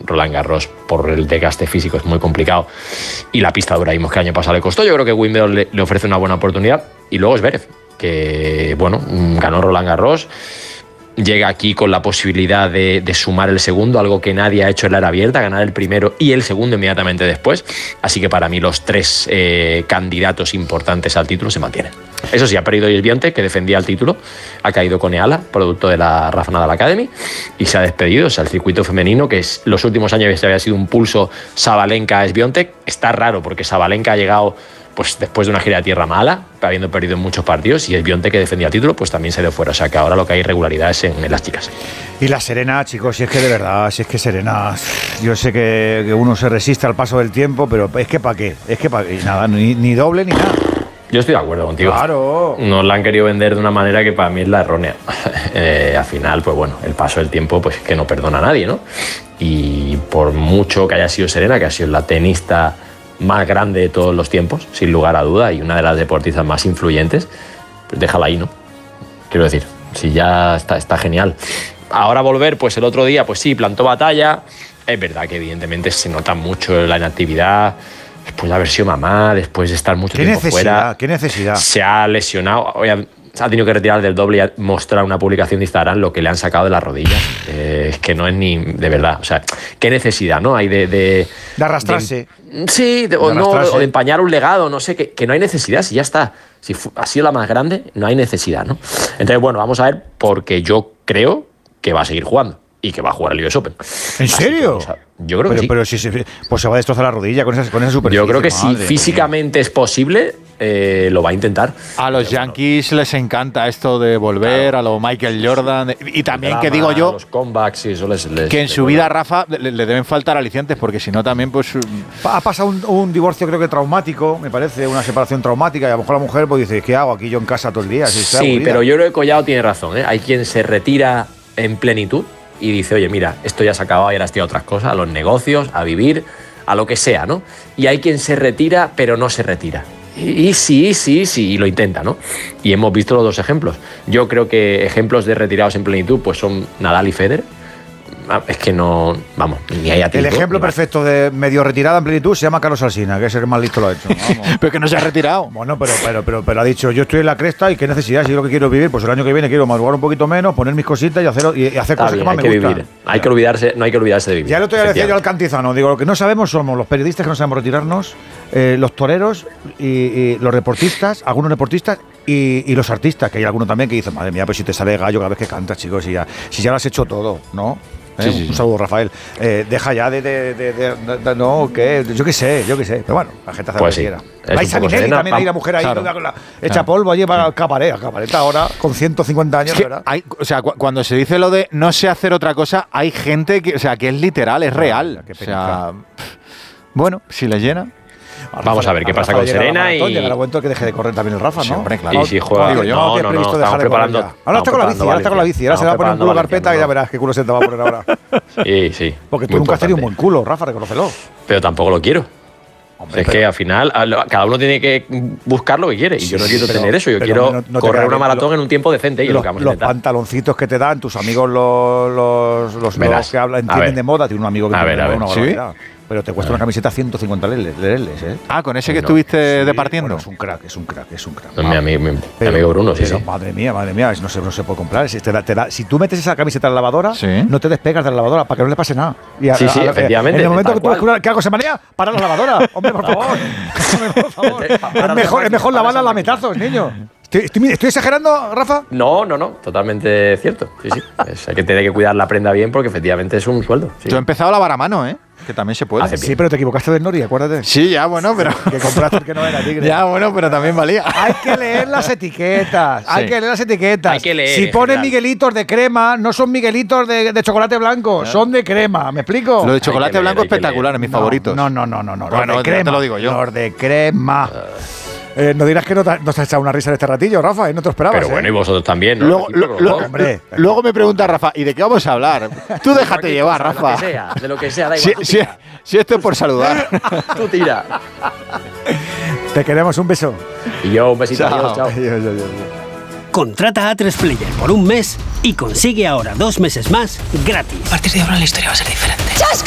Roland Garros por el desgaste físico es muy complicado y la pista dura que el año pasado le costó. Yo creo que Wimbledon le ofrece una buena oportunidad. Y luego Zverev, que bueno, ganó Roland Garros, llega aquí con la posibilidad de sumar el segundo, algo que nadie ha hecho en la era abierta, ganar el primero y el segundo inmediatamente después. Así que para mí los tres candidatos importantes al título se mantienen. Eso sí, ha perdido Swiatek, que defendía el título, ha caído con Eala, producto de la Rafa Nadal Academy, y se ha despedido. O sea, el circuito femenino, que es los últimos años había sido un pulso Sabalenka-Swiatek, está raro porque Sabalenka ha llegado pues después de una gira de tierra mala, habiendo perdido en muchos partidos, y Swiatek, que defendía el título, pues también se dio fuera. O sea que ahora lo que hay irregularidad es en las chicas. Y la Serena, chicos, si es que de verdad, si es que Serena, yo sé que uno se resiste al paso del tiempo, pero es que ¿para qué? Es que para qué, nada, ni doble ni nada. Yo estoy de acuerdo contigo. Claro. Nos la han querido vender de una manera que para mí es la errónea. Al final, pues bueno, el paso del tiempo, pues que no perdona a nadie, ¿no? Y por mucho que haya sido Serena, que ha sido la tenista más grande de todos los tiempos, sin lugar a duda, y una de las deportistas más influyentes, pues déjala ahí, ¿no? Quiero decir, si ya está genial. Ahora volver, pues el otro día, pues sí, plantó batalla. Es verdad que evidentemente se nota mucho la inactividad, después de haber sido mamá, después de estar mucho tiempo fuera. ¿Qué necesidad? Se ha lesionado, ha tenido que retirar del doble y mostrar una publicación de Instagram lo que le han sacado de las rodillas. Es que no es ni de verdad. O sea, qué necesidad, ¿no? Hay de arrastrarse. Sí, o de empañar un legado, no sé, que no hay necesidad, si ya está. Si ha sido la más grande, no hay necesidad, ¿no? Entonces, bueno, vamos a ver, porque yo creo que va a seguir jugando y que va a jugar el US Open. ¿En serio? Yo creo que sí. Pero si pues se va a destrozar la rodilla con esa superficie. Yo creo que si físicamente es posible, lo va a intentar. A los Yankees les encanta esto de volver, a lo Michael Jordan. Y también drama, que digo yo, los comebacks y eso que en su vida, Rafa, le deben faltar alicientes, porque si no también pues... Ha pasado un divorcio, creo que traumático, me parece, una separación traumática, y a lo mejor la mujer pues dice, ¿qué hago aquí yo en casa todo el día? Sí, pero yo creo que Collado tiene razón, ¿eh? Hay quien se retira en plenitud y dice, oye, mira, esto ya se ha acabado y ahora estoy a otras cosas, a los negocios, a vivir, a lo que sea, ¿no? Y hay quien se retira, pero no se retira. Y sí, y lo intenta, ¿no? Y hemos visto los dos ejemplos. Yo creo que ejemplos de retirados en plenitud pues son Nadal y Federer. Es que no, vamos, ni hay a tiempo. El ejemplo perfecto de medio retirada en plenitud se llama Carlos Alsina, que es el más listo lo ha hecho. Pero que no se ha retirado. Bueno, pero ha dicho, yo estoy en la cresta y qué necesidad, si es lo que quiero vivir, pues el año que viene quiero madrugar un poquito menos, poner mis cositas y hacer cosas que más me gustan. Vivir. No hay que olvidarse de vivir. Ya el otro día decía yo al Cantizano, digo, lo que no sabemos somos los periodistas que no sabemos retirarnos, los toreros y los deportistas, algunos deportistas y los artistas, que hay algunos también que dicen, madre mía, pues si te sale gallo cada vez que cantas, chicos, si ya lo has hecho todo, ¿no? Sí. Un saludo, Rafael. Deja ya no, que yo qué sé. Pero bueno, la gente hace pues lo que quiera. Vais a Minelli también, hay la mujer ahí, echa polvo allí para el cabaret ahora, con 150 años, ¿verdad? O sea, cuando se dice lo de no sé hacer otra cosa, hay gente que es literal, es real. O sea, bueno, si le llena. Vamos a ver qué pasa con Serena y... Llegará el momento que deje de correr también el Rafa, ¿no? Sí, hombre, claro. Y si juega... No, estamos preparando... Ahora está con la bici, ahora se va a poner un culo carpeta y ya verás qué culo se te va a poner ahora. Sí. Porque tú nunca has tenido un buen culo, Rafa, reconócelo. Pero tampoco lo quiero. Hombre, es que al final cada uno tiene que buscar lo que quiere y yo no quiero tener eso, yo quiero correr una maratón en un tiempo decente y lo que vamos a intentar. Los pantaloncitos que te dan tus amigos los que entienden de moda, tiene un amigo que tiene una barbaridad. Pero te cuesta una camiseta 150 leles, ¿eh? Ah, con ese que estuviste departiendo. Bueno, es un crack. Mi amigo Bruno, sí. Madre mía, no se puede comprar. Si tú metes esa camiseta en la lavadora, no te despegas de la lavadora para que no le pase nada. Sí, efectivamente. En el momento que tú ves que algo se manea, para la lavadora. Hombre, por favor. Es mejor lavarla a lametazos, niño. ¿Estoy exagerando, Rafa? No, totalmente cierto. Sí. Hay que tener que cuidar la prenda bien porque efectivamente es un sueldo. Sí. Yo he empezado a lavar a mano, ¿eh? Que también se puede. Sí, pero te equivocaste de Nori, acuérdate. Sí, ya, bueno, pero... que compraste el que no era, tigre. Ya, bueno, pero también valía. Hay que leer las etiquetas. Hay que leer, si ponen Miguelitos de crema, no son Miguelitos de chocolate blanco, son de crema. ¿Me explico? Lo de chocolate blanco es espectacular, es mis favoritos. No. Bueno, los de crema, te lo digo yo. Los de crema. No dirás que no te has echado una risa en este ratillo, Rafa, no te lo esperabas. Pero bueno, y vosotros también, ¿no? Luego me pregunta Rafa, ¿y de qué vamos a hablar? Tú déjate llevar, Rafa. De lo que sea, da igual. Si esto es por saludar. Tú tira. Te queremos, un beso. Y yo, un besito. Chao. Adiós. Contrata A3 Player por un mes y consigue ahora 2 meses más gratis. A partir de ahora la historia va a ser diferente.